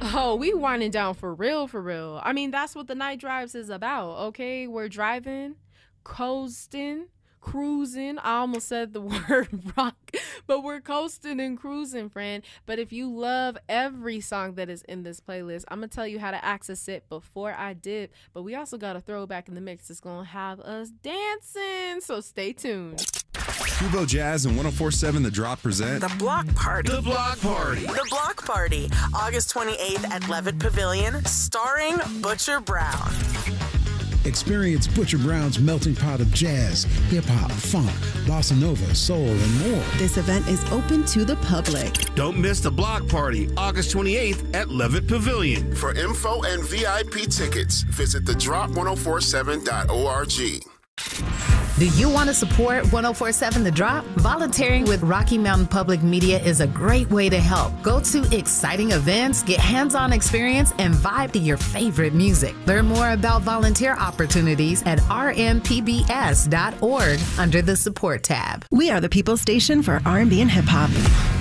Oh, we winding down for real, for real. I mean, that's what the night drives is about, okay? We're driving, coasting, cruising. I almost said the word rock, but we're coasting and cruising, friend. But if you love every song that is in this playlist, I'm going to tell you how to access it before I dip. But we also got a throwback in the mix that's going to have us dancing, so stay tuned. Fubo Jazz and 104.7 The Drop present The Block Party. The Block Party. The Block Party, August 28th at Levitt Pavilion, starring Butcher Brown. Experience Butcher Brown's melting pot of jazz, hip-hop, funk, bossa nova, soul, and more. This event is open to the public. Don't miss The Block Party, August 28th at Levitt Pavilion. For info and VIP tickets, visit thedrop1047.org. Do you want to support 104.7 The Drop? Volunteering with Rocky Mountain Public Media is a great way to help. Go to exciting events, get hands-on experience, and vibe to your favorite music. Learn more about volunteer opportunities at rmpbs.org under the support tab. We are the People Station for R&B and hip hop.